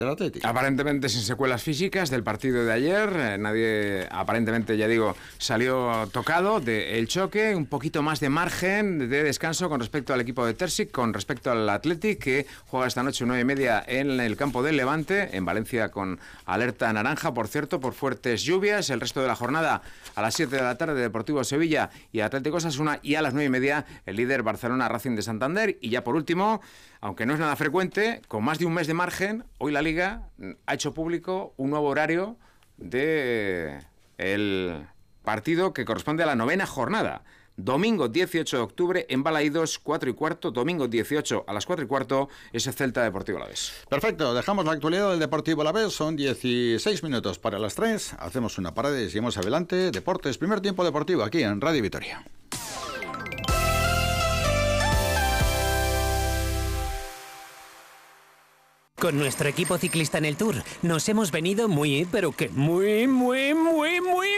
del Atlético. Aparentemente sin secuelas físicas del partido de ayer. Nadie, aparentemente, ya digo, salió tocado del choque. Un poquito más de margen de descanso con respecto al equipo de Terzic, con respecto al Athletic, que juega esta noche 9:30 en el campo del Levante, en Valencia, con alerta naranja, por cierto, por fuertes lluvias. El resto de la jornada a las 7 de la tarde, Deportivo Sevilla y Atlético Osasuna, y a las 9:30 el líder Barcelona Racing de Santander. Y ya por último, aunque no es nada frecuente, con más de un mes de margen, hoy la Liga ha hecho público un nuevo horario de el partido que corresponde a la 9ª jornada. Domingo 18 de octubre en Balaídos, 4:15. Domingo 18 a las 4:15 es el Celta Deportivo Alavés. Perfecto, dejamos la actualidad del Deportivo Alavés. Son 16 minutos para las 3. Hacemos una parada y seguimos adelante. Deportes, primer tiempo deportivo, aquí en Radio Vitoria. Con nuestro equipo ciclista en el Tour nos hemos venido muy, pero que muy